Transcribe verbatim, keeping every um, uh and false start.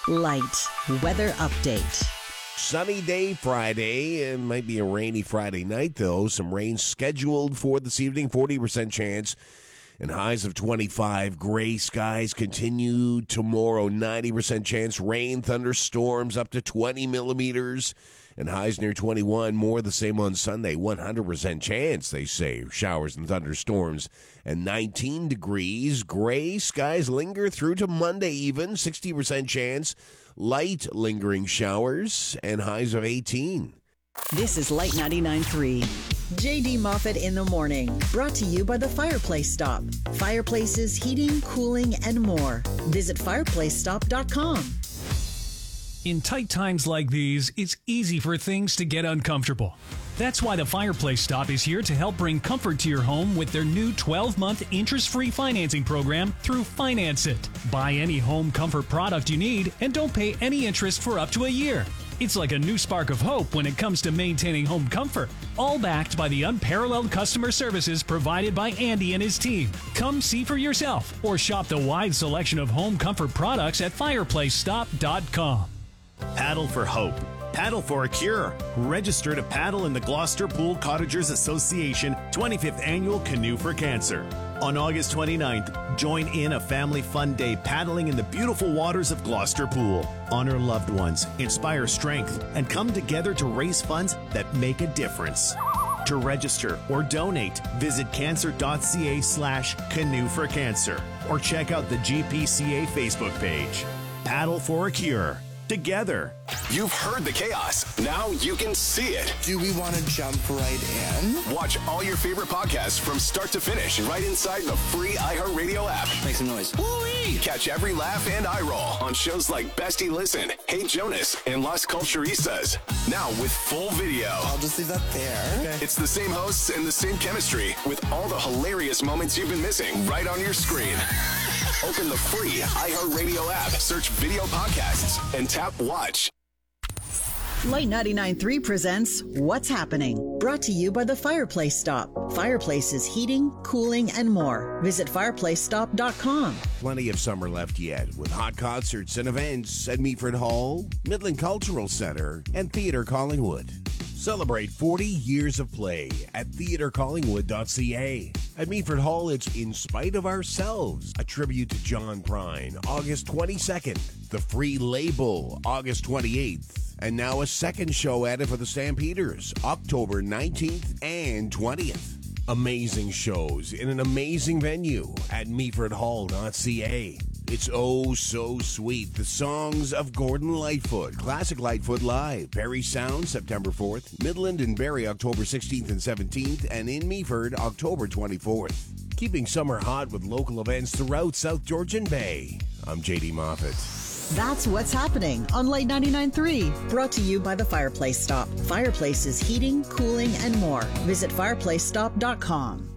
Light weather update. Sunny day Friday. It might be a rainy Friday night, though. Some rain scheduled for this evening, forty percent chance, and highs of twenty-five. Gray skies continue tomorrow, ninety percent chance. Rain, thunderstorms up to twenty millimeters, and highs near twenty-one. More the same on Sunday, one hundred percent chance, they say. Showers and thunderstorms, and nineteen degrees. Gray skies linger through to Monday even, sixty percent chance. Light lingering showers, and highs of eighteen. This is Light ninety-nine point three. J D Moffat in the morning. Brought to you by the Fireplace Stop. Fireplaces, heating, cooling, and more. Visit fireplace stop dot com. In tight times like these, it's easy for things to get uncomfortable. That's why the Fireplace Stop is here to help bring comfort to your home with their new twelve-month interest-free financing program through Finance It. Buy any home comfort product you need and don't pay any interest for up to a year. It's like a new spark of hope when it comes to maintaining home comfort, all backed by the unparalleled customer services provided by Andy and his team. Come see for yourself or shop the wide selection of home comfort products at fireplace stop dot com. Paddle for hope. Paddle for a cure. Register to paddle in the Gloucester Pool Cottagers Association twenty-fifth Annual Canoe for Cancer. On August twenty-ninth, join in a family fun day paddling in the beautiful waters of Gloucester Pool. Honor loved ones, inspire strength, and come together to raise funds that make a difference. To register or donate, visit cancer.ca slash canoe for cancer or check out the G P C A Facebook page. Paddle for a cure. Together. You've heard the chaos. Now you can see it. Do we want to jump right in? Watch all your favorite podcasts from start to finish right inside the free iHeartRadio app. Make some noise. Woo-wee! Catch every laugh and eye roll on shows like Bestie Listen, Hey Jonas, and Las Culturistas. Now with full video. I'll just leave that there. Okay. It's the same hosts and the same chemistry with all the hilarious moments you've been missing right on your screen. Open the free iHeartRadio app, search video podcasts, and tap watch. Light ninety-nine point three presents What's Happening? Brought to you by the Fireplace Stop. Fireplaces, heating, cooling, and more. Visit fireplace stop dot com. Plenty of summer left yet with hot concerts and events at Meaford Hall, Midland Cultural Center, and Theatre Collingwood. Celebrate forty years of play at theatre collingwood dot c a. At Meaford Hall, it's In Spite of Ourselves, a tribute to John Prine, August twenty-second. The Free Label, August twenty-eighth. And now a second show added for the Stampeders, October nineteenth and twentieth. Amazing shows in an amazing venue at meaford hall dot c a. It's oh so sweet. The songs of Gordon Lightfoot. Classic Lightfoot Live. Barrie Sound, September fourth. Midland and Barrie, October sixteenth and seventeenth. And in Meaford, October twenty-fourth. Keeping summer hot with local events throughout South Georgian Bay. I'm J D Moffat. That's What's Happening on Light ninety-nine point three. Brought to you by the Fireplace Stop. Fireplaces, heating, cooling, and more. Visit fireplace stop dot com.